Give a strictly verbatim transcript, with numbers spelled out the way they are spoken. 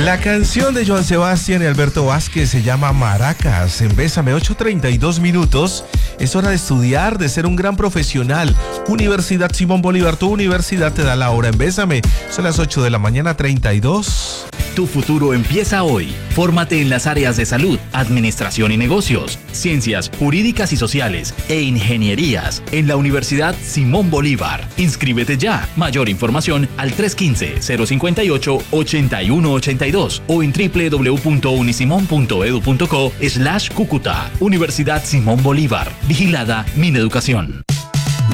La canción de Joan Sebastián y Alberto Vázquez se llama Maracas. En Bésame, ocho treinta y dos minutos. Es hora de estudiar, de ser un gran profesional. Universidad Simón Bolívar, tu universidad te da la hora en Bésame. Son las ocho de la mañana, treinta y dos. Tu futuro empieza hoy. Fórmate en las áreas de salud, administración y negocios, ciencias jurídicas y sociales e ingenierías en la Universidad Simón Bolívar. Inscríbete ya. Mayor información al tres uno cinco, cero cinco ocho, ocho uno ocho dos o en doble u doble u doble u punto unisimón punto edu punto co slash Cúcuta. Universidad Simón Bolívar. Vigilada Mineducación.